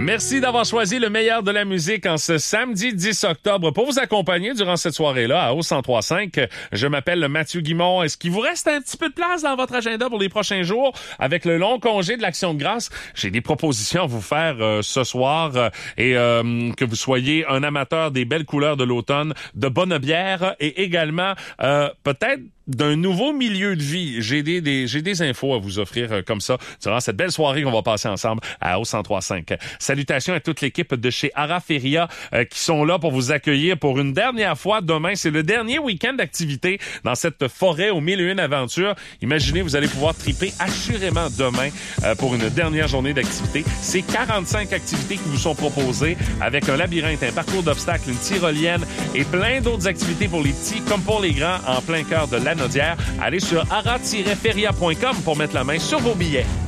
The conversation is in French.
Merci d'avoir choisi le meilleur de la musique en ce samedi 10 octobre pour vous accompagner durant cette soirée-là à O103.5. Je m'appelle Mathieu Guimond. Est-ce qu'il vous reste un petit peu de place dans votre agenda pour les prochains jours? Avec le long congé de l'Action de grâce, j'ai des propositions à vous faire ce soir et que vous soyez un amateur des belles couleurs de l'automne, de bonne bière et également peut-être d'un nouveau milieu de vie. J'ai des infos à vous offrir comme ça durant cette belle soirée qu'on va passer ensemble à O103.5. Salutations à toute l'équipe de chez Ara Feria qui sont là pour vous accueillir pour une dernière fois. Demain, c'est le dernier week-end d'activité dans cette forêt aux 1001 aventures. Imaginez, vous allez pouvoir triper assurément demain pour une dernière journée d'activité. C'est 45 activités qui vous sont proposées avec un labyrinthe, un parcours d'obstacles, une tyrolienne et plein d'autres activités pour les petits comme pour les grands en plein cœur de la Naudière. Allez sur ara-feria.com pour mettre la main sur vos billets.